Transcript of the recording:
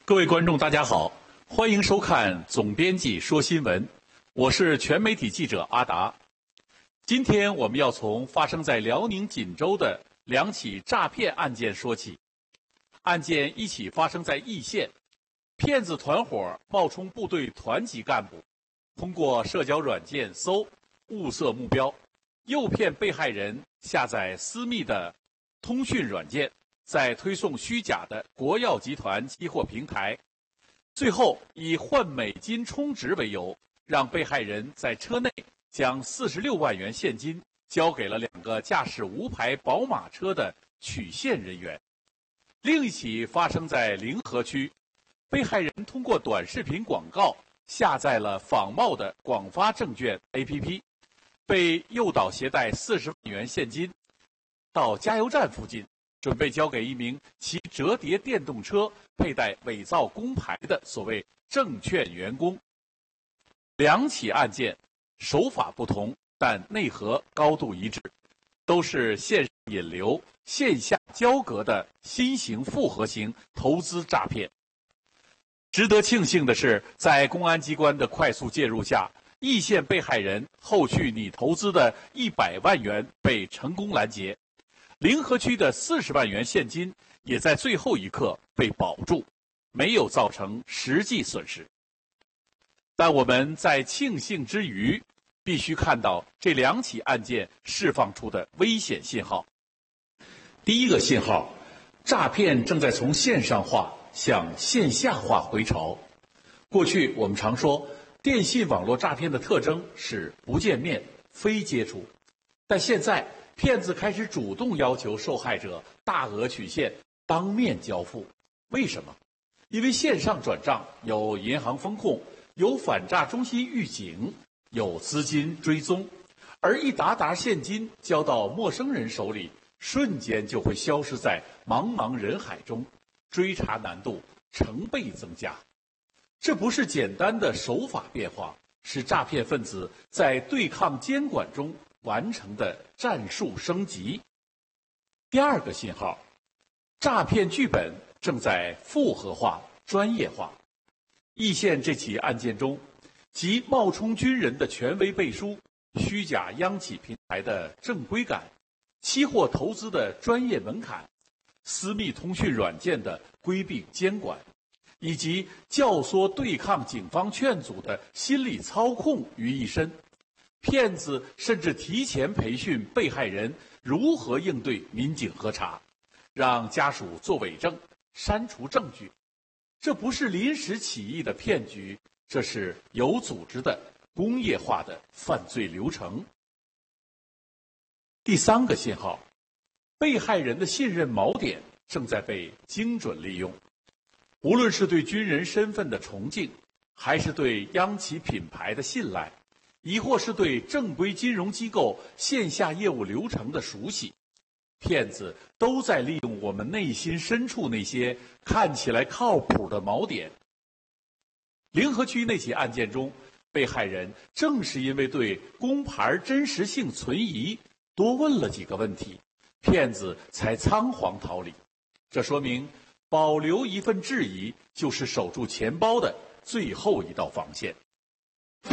各位观众，大家好，欢迎收看总编辑说新闻，我是全媒体记者阿达。今天我们要从发生在辽宁锦州的两起诈骗案件说起。案件一起发生在易县，骗子团伙冒充部队团级干部，通过社交软件搜物色目标，诱骗被害人下载私密的通讯软件，再推送虚假的国药集团期货平台，最后以换美金充值为由，让被害人在车内将46万元现金交给了两个驾驶无牌宝马车的取现人员。另一起发生在临河区，被害人通过短视频广告下载了仿冒的广发证券 APP， 被诱导携带40万元现金到加油站附近，准备交给一名骑折叠电动车、佩戴伪造工牌的所谓证券员工。两起案件手法不同，但内核高度一致，都是线上引流、线下交割的新型复合型投资诈骗。值得庆幸的是，在公安机关的快速介入下，易县被害人后续拟投资的100万元被成功拦截。临河区的40万元现金也在最后一刻被保住，没有造成实际损失。但我们在庆幸之余，必须看到这两起案件释放出的危险信号。第一个信号，诈骗正在从线上化向线下化回潮。过去我们常说，电信网络诈骗的特征是不见面、非接触，但现在骗子开始主动要求受害者大额取现，当面交付。为什么？因为线上转账有银行风控，有反诈中心预警，有资金追踪，而一沓沓现金交到陌生人手里，瞬间就会消失在茫茫人海中，追查难度成倍增加。这不是简单的手法变化，是诈骗分子在对抗监管中完成的战术升级。第二个信号，诈骗剧本正在复合化、专业化。易县这起案件中，集冒充军人的权威背书、虚假央企平台的正规感、期货投资的专业门槛、私密通讯软件的规避监管，以及教唆对抗警方劝阻的心理操控于一身。骗子甚至提前培训被害人如何应对民警核查，让家属做伪证、删除证据。这不是临时起意的骗局，这是有组织的、工业化的犯罪流程。第三个信号，被害人的信任锚点正在被精准利用。无论是对军人身份的崇敬，还是对央企品牌的信赖，亦或是对正规金融机构线下业务流程的熟悉，骗子都在利用我们内心深处那些看起来靠谱的锚点。临河区那起案件中，被害人正是因为对工牌真实性存疑，多问了几个问题，骗子才仓皇逃离。这说明保留一份质疑，就是守住钱包的最后一道防线。